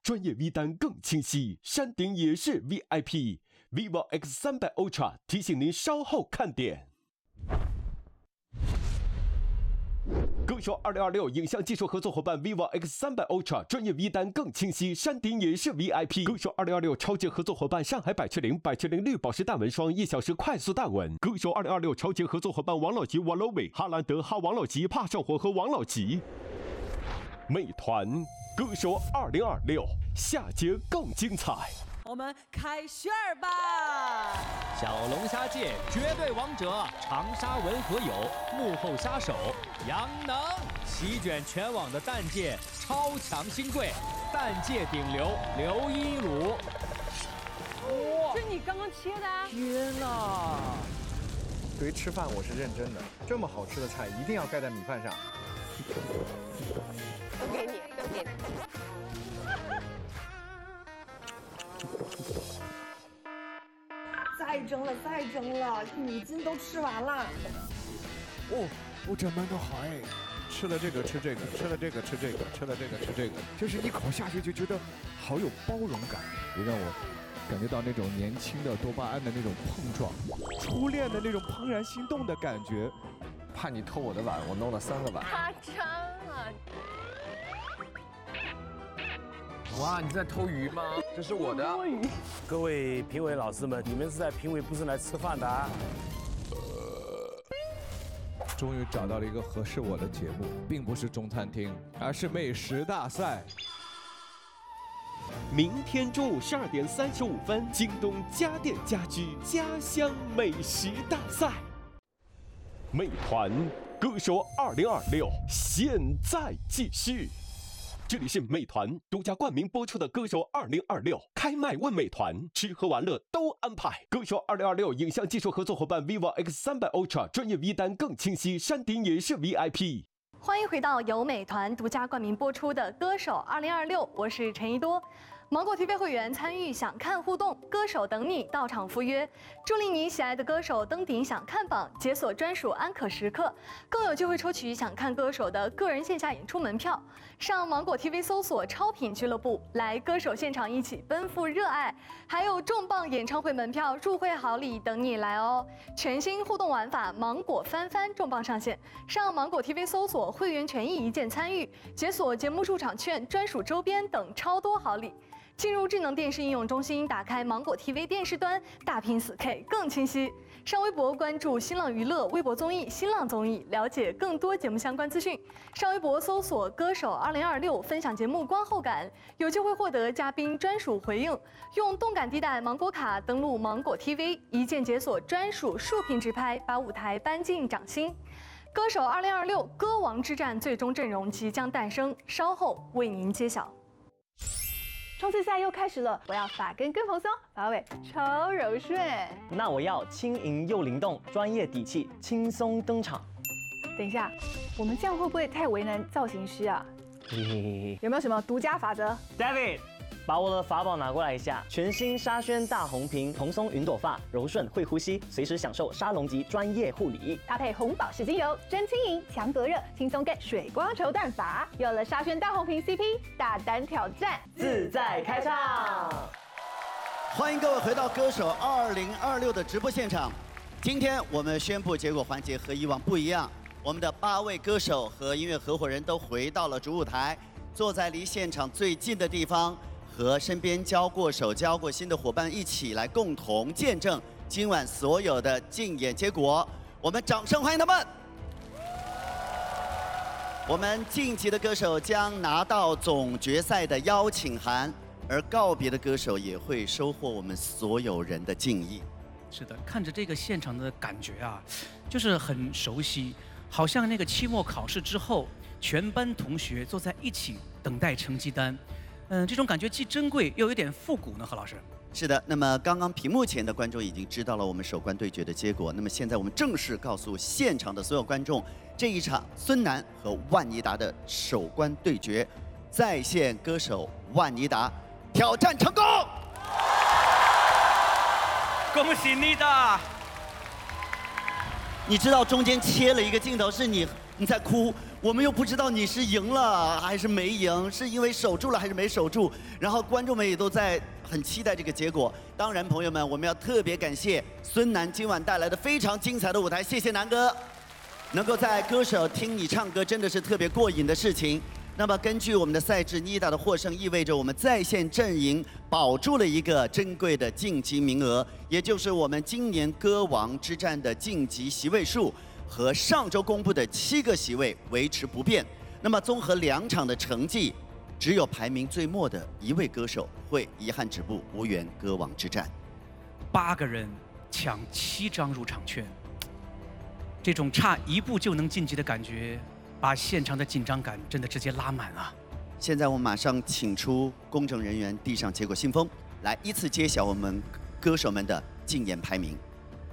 专业 V 单更清晰，山顶也是 VIP。vivo X300 Ultra 提醒您稍后看点。歌手2026影像技术合作伙伴 vivo X300 Ultra 专业 V 单更清晰，山顶也是 VIP。歌手2026超级合作伙伴上海百雀羚绿宝石大纹霜1小时快速大纹。歌手2026超级合作伙伴王老吉 Wallowy 哈兰德哈王老吉怕上火和王老吉。美团歌手2026下节更精彩。 我们开旋儿吧！ 小龙虾界绝对王者长沙文和友幕后杀手杨能，席卷全网的蛋界超强新贵，蛋界顶流刘一鲁。 哇，是你刚刚切的啊！ 天哪！ 对于吃饭我是认真的，这么好吃的菜一定要盖在米饭上。 都给你，都给你。再蒸了，再蒸了，5斤都吃完了。 哦，我这馒头好哎，吃了这个吃这个，吃了这个吃这个，吃了这个吃这个，就是一口下去就觉得好有包容感，也让我感觉到那种年轻的多巴胺的那种碰撞，初恋的那种怦然心动的感觉。怕你偷我的碗，我弄了3个碗。 夸张了。 哇，你在偷鱼吗？这是我的。 各位评委老师们，你们是在评委，不是来吃饭的啊！ 终于找到了一个合适我的节目，并不是中餐厅，而是美食大赛。 明天中午12点35分，京东家电家居家乡美食大赛。美团歌手2026现在继续。这里是美团独家冠名播出的歌手2026，开麦问美团，吃喝玩乐都安排。歌手2026影像技术合作伙伴 vivo X300 Ultra 专业 V 单更清晰，山顶也是 VIP。 欢迎回到由美团独家冠名播出的歌手2026，我是陈一多。芒果 TV 会员参与想看互动，歌手等你到场赴约，助力你喜爱的歌手登顶想看榜，解锁专属安可时刻，更有机会抽取想看歌手的个人线下演出门票。上芒果 TV 搜索超品俱乐部，来歌手现场一起奔赴热爱，还有重磅演唱会门票、入会好礼等你来哦！全新互动玩法芒果翻翻重磅上线，上芒果 TV 搜索会员权益一键参与，解锁节目入场券、专属周边等超多好礼。进入智能电视应用中心，打开芒果 TV 电视端，大屏 4K 更清晰。上微博关注新浪娱乐微博综艺、新浪综艺，了解更多节目相关资讯。上微博搜索歌手2026，分享节目观后感，有机会获得嘉宾专属回应。用动感地带芒果卡登录芒果 TV，一键解锁专属竖屏直拍，把舞台搬进掌心。歌手2026歌王之战最终阵容即将诞生，稍后为您揭晓。 冲刺赛又开始了，我要发根更蓬松，发尾超柔顺。 那我要轻盈又灵动，专业底气，轻松登场。 等一下，我们这样会不会太为难造型师啊？有没有什么独家法则 ？David， 把我的法宝拿过来一下。全新沙宣大红瓶，蓬松云朵发，柔顺会呼吸，随时享受沙龙级专业护理。 搭配红宝石精油，真轻盈，强隔热，轻松盖水光绸淡发。有了沙宣大红瓶 CP， 大胆挑战， 自在开唱。 欢迎各位回到歌手2026的直播现场。今天我们宣布结果环节和以往不一样，我们的8位歌手和音乐合伙人都回到了主舞台，坐在离现场最近的地方，和身边交过手、交过心的伙伴一起来共同见证今晚所有的竞演结果。我们掌声欢迎他们！我们晋级的歌手将拿到总决赛的邀请函，而告别的歌手也会收获我们所有人的敬意。 是的，看着这个现场的感觉啊，就是很熟悉，好像那个期末考试之后，全班同学坐在一起等待成绩单。这种感觉既珍贵又有点复古呢，何老师。 是的，那么刚刚屏幕前的观众已经知道了我们首关对决的结果，那么现在我们正式告诉现场的所有观众，这一场孙楠和万妮达的首关对决，在线歌手万妮达挑战成功， 恭喜妮达！ 你知道中间切了一个镜头，是你你在哭，我们又不知道你是赢了还是没赢，是因为守住了还是没守住。然后观众们也都在很期待这个结果。当然，朋友们，我们要特别感谢孙楠今晚带来的非常精彩的舞台，谢谢楠哥。能够在歌手听你唱歌，真的是特别过瘾的事情。那么根据我们的赛制，妮达的获胜意味着我们在线阵营保住了一个珍贵的晋级名额，也就是我们今年歌王之战的晋级席位数和上周公布的7个席位维持不变。那么综合2场的成绩，只有排名最末的1位歌手会遗憾止步，无缘歌王之战。 8个人抢7张入场券，这种差1步就能晋级的感觉，把现场的紧张感真的直接拉满啊！ 现在我们马上请出公证人员递上结果信封，来依次揭晓我们歌手们的竞演排名。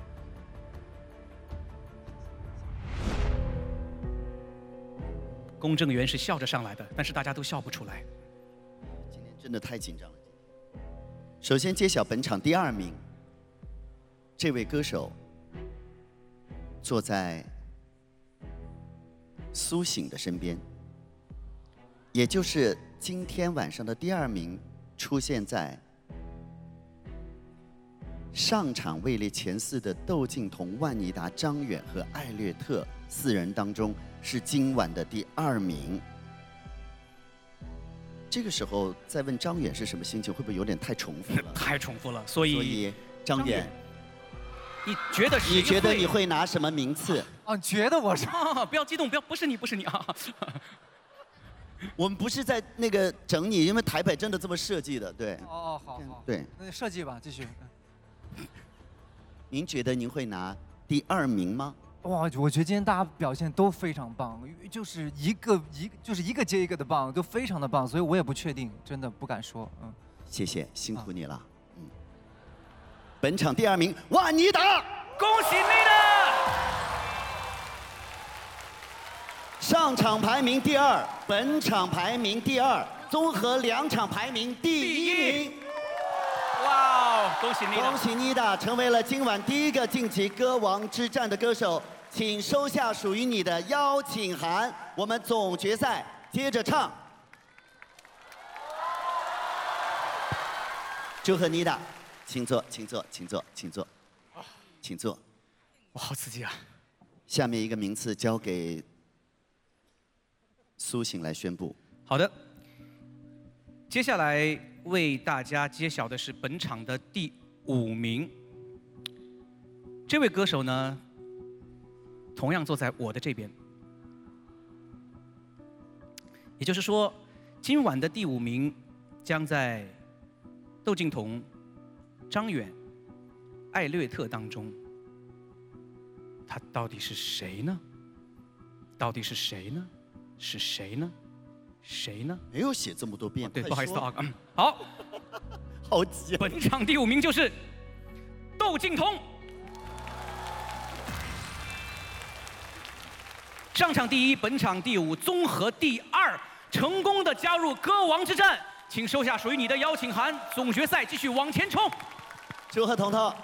公证员是笑着上来的，但是大家都笑不出来。 今天真的太紧张了。首先揭晓本场第2名，这位歌手坐在苏醒的身边，也就是今天晚上的第2名，出现在上场位列前4的窦靖童、万妮达、张远和艾略特4人当中，是今晚的第2名。这个时候再问张远是什么心情，会不会有点太重复了？ 太重复了，所以张远， 你觉得你觉得你会拿什么名次？ 哦，觉得我是不要激动，不是你啊！ 我们不是在那个整你，因为台北真的这么设计的，对。 哦，好， 对， 那就设计吧，继续。 您觉得您会拿第2名吗？ 哇，我觉得今天大家表现都非常棒，就是一个接一个的棒，都非常的棒，所以我也不确定，真的不敢说。 谢谢，辛苦你了。本场第2名，万妮达， 恭喜你的！ 上场排名第2，本场排名第2，综合2场排名第1名。 哇哦，恭喜妮达！ 恭喜妮达成为了今晚第1个晋级歌王之战的歌手，请收下属于你的邀请函。我们总决赛接着唱。祝贺妮达，请坐，请坐，请坐，请坐，请坐。 哇，好刺激啊！ 下面一个名次交给苏醒来宣布。 好的，接下来为大家揭晓的是本场的第5名。这位歌手呢，同样坐在我的这边。也就是说，今晚的第5名将在窦靖童、张远、艾略特当中，他到底是谁呢？到底是谁呢？是谁呢？谁呢？ 没有写这么多遍。 对，不好意思啊。好， 好急。 本场第5名就是窦靖童。上场第1，本场第5，综合第2，成功的加入歌王之战，请收下属于你的邀请函。总决赛继续往前冲。 祝贺彤彤。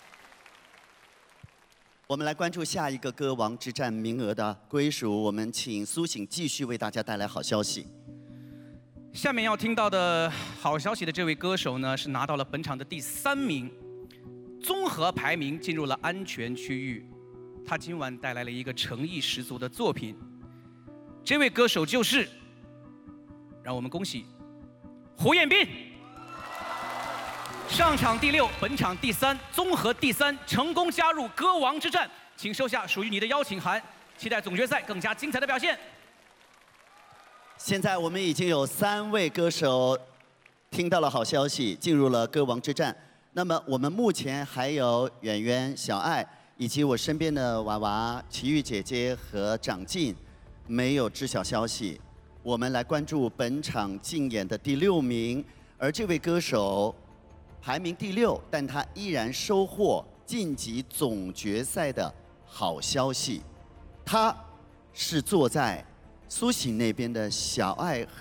我们来关注下一个歌王之战名额的归属，我们请苏醒继续为大家带来好消息。 下面要听到的好消息的这位歌手呢，是拿到了本场的第3名，综合排名进入了安全区域。他今晚带来了一个诚意十足的作品，这位歌手就是，让我们恭喜胡彦斌。上场第6，本场第3，综合第3，成功加入歌王之战，请收下属于你的邀请函，期待总决赛更加精彩的表现。 现在我们已经有3位歌手听到了好消息，进入了歌王之战。那么我们目前还有远远、小爱以及我身边的娃娃、奇遇姐姐和长进没有知晓消息。我们来关注本场竞演的第6名，而这位歌手排名第6，但他依然收获晋级总决赛的好消息。他是坐在苏醒那边的小爱